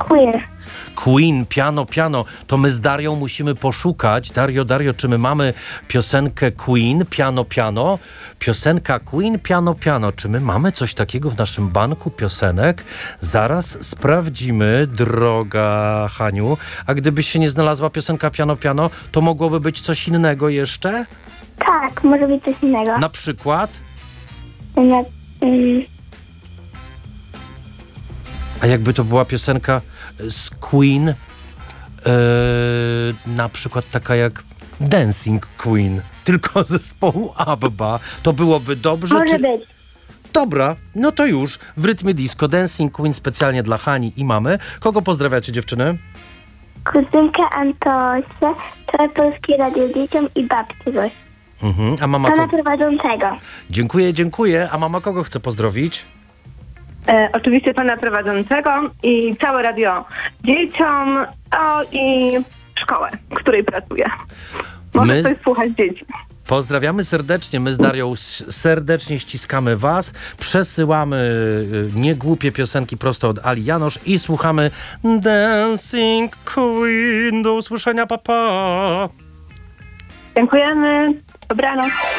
Queen. Queen, piano, piano. To my z Darią musimy poszukać. Dario, czy my mamy piosenkę Queen, piano, piano? Piosenka Queen, piano, piano. Czy my mamy coś takiego w naszym banku piosenek? Zaraz sprawdzimy, droga Haniu. A gdyby się nie znalazła piosenka piano, piano, to mogłoby być coś innego jeszcze? Tak, może być coś innego. Na przykład? Na, A jakby to była piosenka z Queen, na przykład taka jak Dancing Queen, tylko zespołu ABBA, to byłoby dobrze? może być. Dobra, no to już. W rytmie disco Dancing Queen specjalnie dla Hani i mamy. Kogo pozdrawiacie, dziewczyny? Kuzynkę Antosię, całe Polskie Radio dzieciom i babci Zoś. A mama Pana kogo? prowadzącego. Dziękuję. A mama kogo chce pozdrowić? Oczywiście pana prowadzącego i całe radio dzieciom i szkołę, w której pracuję. Może My- coś słuchać dzieci. Pozdrawiamy serdecznie. My z Darią serdecznie ściskamy was. Przesyłamy niegłupie piosenki prosto od Ali Janosz i słuchamy Dancing Queen. Do usłyszenia, papa. Dziękujemy. Dobranoc.